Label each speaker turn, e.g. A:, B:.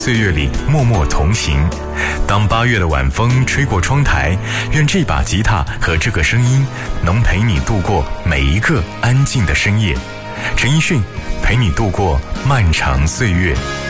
A: 岁月里默默同行。当8月的晚风吹过窗台，愿这把吉他和这个声音能陪你度过每一个安静的深夜。陈奕迅陪你度过漫长岁月。